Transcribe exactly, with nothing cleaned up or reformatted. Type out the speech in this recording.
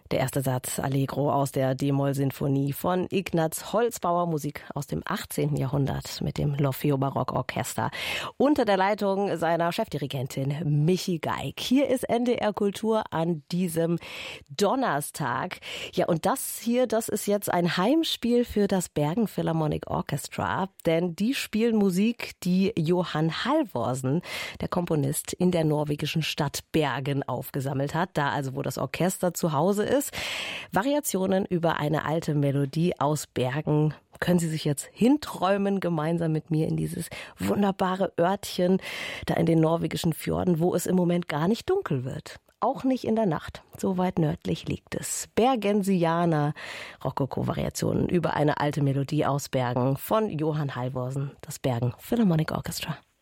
Der erste Satz Allegro aus der D-Moll-Sinfonie von Ignaz Holzbauer, Musik aus dem achtzehnten Jahrhundert mit dem L'Orfeo Barockorchester unter der Leitung seiner Chefdirigentin Michi Geig. Hier ist N D R Kultur an diesem Donnerstag. Ja, und das hier, das ist jetzt ein Heimspiel für das Bergen Philharmonic Orchestra, denn die spielen Musik, die Johan Halvorsen, der Komponist, in der norwegischen Stadt Bergen aufgesammelt hat, da also wo das Orchester zu Hause ist. Variationen über eine alte Melodie aus Bergen. Können Sie sich jetzt hinträumen, gemeinsam mit mir in dieses wunderbare Örtchen, da in den norwegischen Fjorden, wo es im Moment gar nicht dunkel wird. Auch nicht in der Nacht. So weit nördlich liegt es. Bergensianer, Rokoko-Variationen über eine alte Melodie aus Bergen von Johan Halvorsen, das Bergen Philharmonic Orchestra.